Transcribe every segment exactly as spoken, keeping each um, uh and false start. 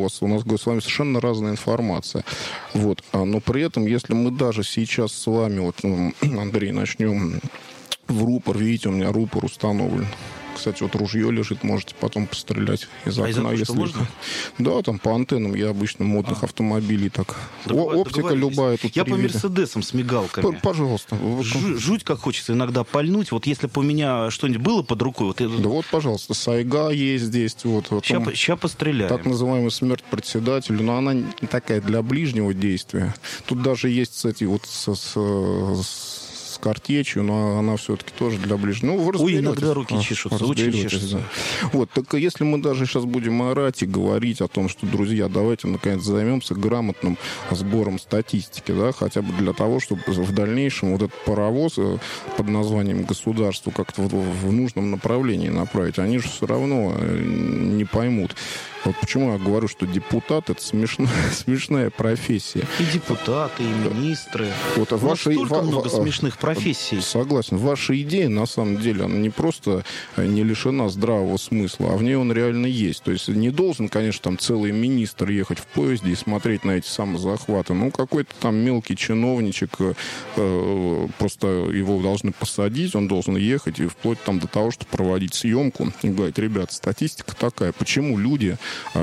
вас, у нас с вами совершенно разная информация. Вот. Но при этом, если мы даже сейчас с вами, вот, Андрей, начнем в рупор, видите, у меня рупор установлен. Кстати, вот ружье лежит, можете потом пострелять из окна. А из окна, если... можно? Да, там по антеннам я обычно модных а. автомобилей так. О, оптика любая. Тут я по Мерседесам с мигалками. Пожалуйста. Ж- жуть, как хочется иногда пальнуть. Вот если бы у меня что-нибудь было под рукой... Вот это... Да вот, пожалуйста, Сайга есть здесь. Вот, сейчас, там, сейчас постреляем. Так называемая смерть председателю. Но она не такая для ближнего действия. Тут даже есть, кстати, вот с... с, с картечью, но она все-таки тоже для ближнего. Ну, вы Ой, иногда руки чешутся, очень чешутся. Да. Вот, так если мы даже сейчас будем орать и говорить о том, что, друзья, давайте, наконец, займемся грамотным сбором статистики, да, хотя бы для того, чтобы в дальнейшем вот этот паровоз под названием государство как-то в, в нужном направлении направить, они же все равно не поймут. Вот почему я говорю, что депутат — это смешная, смешная профессия. И депутаты, и министры. Вот, а ваши, столько ва- много ва- смешных профессий. Согласен. Ваша идея, на самом деле, она не просто не лишена здравого смысла, а в ней он реально есть. То есть не должен, конечно, там целый министр ехать в поезде и смотреть на эти самозахваты. Ну, какой-то там мелкий чиновничек, э, просто его должны посадить, он должен ехать и вплоть там до того, чтобы проводить съемку и говорить: ребята, статистика такая. Почему люди...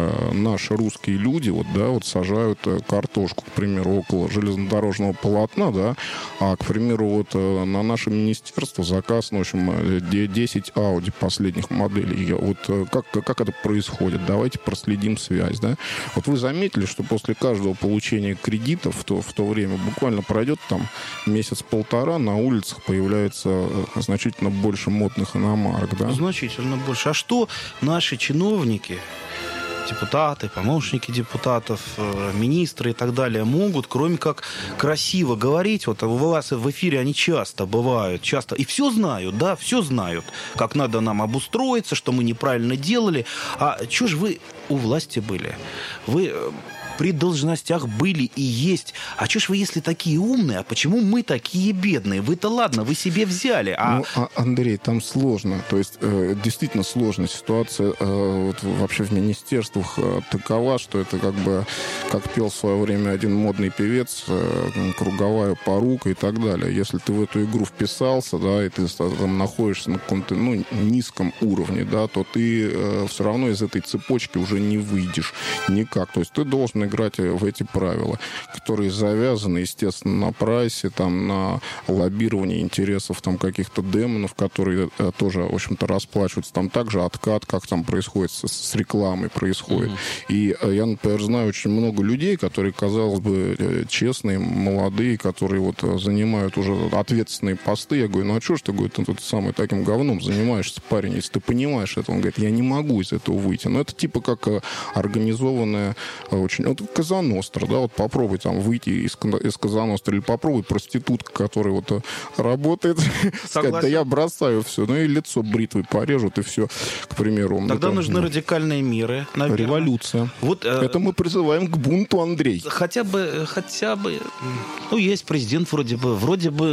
наши русские люди вот, да, вот сажают картошку, к примеру, около железнодорожного полотна, да, а, к примеру, вот на наше министерство заказ, ну, в общем, десять Audi последних моделей. Вот как, как это происходит? Давайте проследим связь, да. Вот вы заметили, что после каждого получения кредитов в то, в то время буквально пройдет там месяц-полтора, на улицах появляется значительно больше модных иномарок, да? Значительно больше. А что наши чиновники, депутаты, помощники депутатов, министры и так далее могут, кроме как красиво говорить? Вот у вас в эфире они часто бывают, часто, и все знают, да, все знают, как надо нам обустроиться, что мы неправильно делали. А что же вы у власти были? Вы при должностях были и есть. А что ж вы, если такие умные, а почему мы такие бедные? Вы-то ладно, вы себе взяли. А... Ну, а, Андрей, там сложно. То есть, э, действительно сложная ситуация. Э, вот вообще в министерствах э, такова, что это как бы, как пел в свое время один модный певец, э, круговая порука и так далее. Если ты в эту игру вписался, да, и ты там находишься на каком-то, ну, низком уровне, да, то ты э, все равно из этой цепочки уже не выйдешь никак. То есть ты должен играть в эти правила, которые завязаны, естественно, на прайсе, там, на лоббировании интересов там, каких-то демонов, которые э, тоже, в общем-то, расплачиваются. Там также откат, как там происходит с, с рекламой, происходит. Mm-hmm. И э, я, например, знаю очень много людей, которые, казалось бы, э, честные, молодые, которые вот занимают уже ответственные посты. Я говорю: ну а что ж ты, говорит, ты тут самый таким говном занимаешься, парень, если ты понимаешь это? Он говорит: я не могу из этого выйти. Но это типа как э, организованная э, очень... Вот Коза Ностра, да, вот попробуй там выйти из, из Коза Ностры, или попробуй проститутка, которая вот работает, сказать: да я бросаю все, ну и лицо бритвой порежут, и все, к примеру. Тогда это, нужны ну, радикальные меры, наверное. Революция. Вот, э, это мы призываем к бунту, Андрей. Хотя бы, хотя бы, ну, есть президент вроде бы, вроде бы,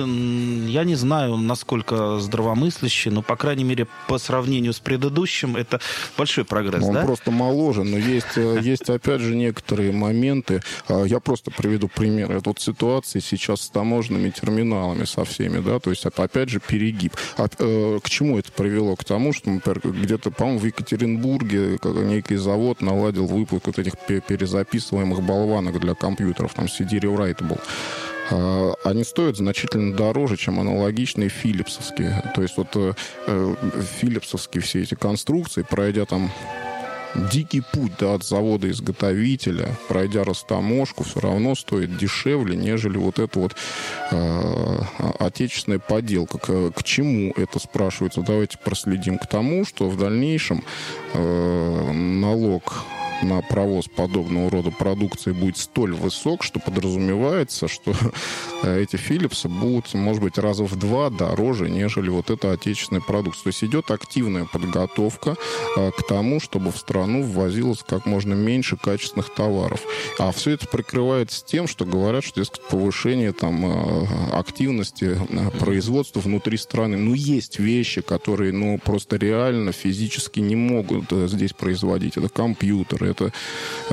я не знаю, насколько здравомыслящий, но, по крайней мере, по сравнению с предыдущим, это большой прогресс, он да? Он просто моложе, но есть, есть, опять же, некоторые моменты. Я просто приведу пример. Это вот ситуация сейчас с таможенными терминалами со всеми, да, то есть это, опять же, перегиб. А, э, к чему это привело? К тому, что, например, где-то, по-моему, в Екатеринбурге некий завод наладил выпуск вот этих перезаписываемых болванок для компьютеров, там, си ди-Rewritable. Они стоят значительно дороже, чем аналогичные филипсовские. То есть вот э, филипсовские все эти конструкции, пройдя там дикий путь, да, от завода-изготовителя, пройдя растаможку, все равно стоит дешевле, нежели вот эта вот э, отечественная поделка. К, к чему это спрашивается? Давайте проследим к тому, что в дальнейшем э, налог на провоз подобного рода продукции будет столь высок, что подразумевается, что эти Philips'ы будут, может быть, раза в два дороже, нежели вот эта отечественная продукция. То есть идет активная подготовка к тому, чтобы в страну ввозилось как можно меньше качественных товаров. А все это прикрывается тем, что говорят, что, дескать, повышение там активности производства внутри страны. Ну, есть вещи, которые, ну, просто реально физически не могут здесь производить. Это компьютеры, это